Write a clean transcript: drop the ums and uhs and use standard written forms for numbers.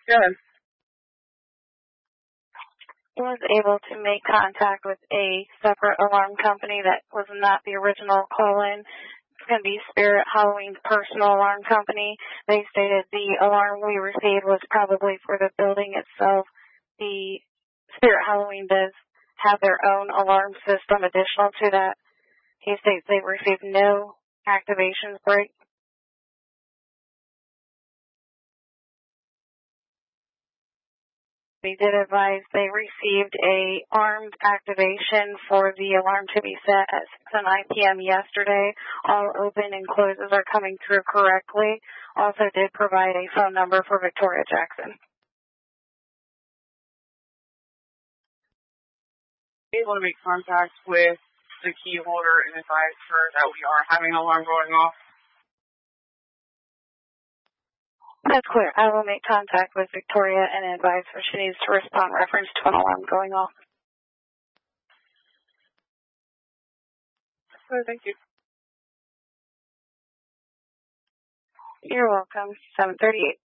Good. Was able to make contact with a separate alarm company that was not the original call-in. It's going to be Spirit Halloween's personal alarm company. They stated the alarm we received was probably for the building itself. The Spirit Halloween does have their own alarm system additional to that. He states they received no activations break. They did advise they received a armed activation for the alarm to be set at 6 to 9 p.m. yesterday. All open and closes are coming through correctly. Also did provide a phone number for Victoria Jackson. Able to make contact with the key holder and advise her that we are having an alarm going off. That's clear. I will make contact with Victoria and advise her she needs to respond reference to an alarm going off. Thank you. You're welcome. 7:38.